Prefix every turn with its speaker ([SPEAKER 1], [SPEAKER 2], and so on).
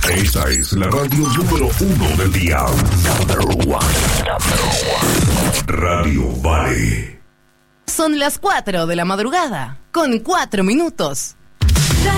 [SPEAKER 1] Esta es la radio número 1 del día. Number one. Radio Vale.
[SPEAKER 2] Son las 4 de la madrugada, con 4 minutos.